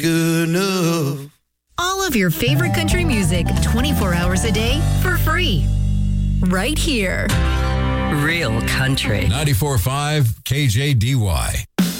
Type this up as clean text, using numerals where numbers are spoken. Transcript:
good enough. All of your favorite country music 24 hours a day for free. Right here. Real country. 94.5 KJDY.